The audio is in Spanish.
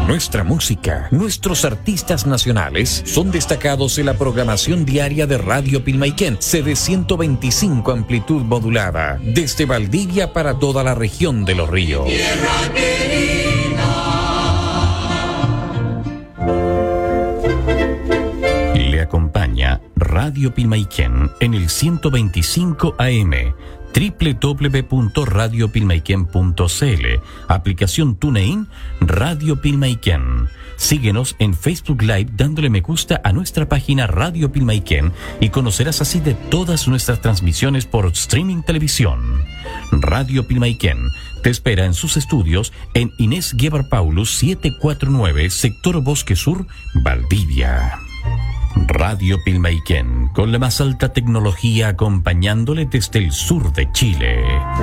Nuestra música, nuestros artistas nacionales son destacados en la programación diaria de Radio Pilmaiquén, CD 125 amplitud modulada, desde Valdivia para toda la región de Los Ríos. Le acompaña Radio Pilmaiquén en el 125 AM, www.radiopilmaiquén.cl, aplicación TuneIn Radio Pilmaiquén. Síguenos en Facebook Live dándole me gusta a nuestra página Radio Pilmaiquén y conocerás así de todas nuestras transmisiones por streaming televisión. Radio Pilmaiquén te espera en sus estudios en Inés Guevar Paulus 749, Sector Bosque Sur, Valdivia. Radio Pilmaiquén, con la más alta tecnología acompañándole desde el sur de Chile.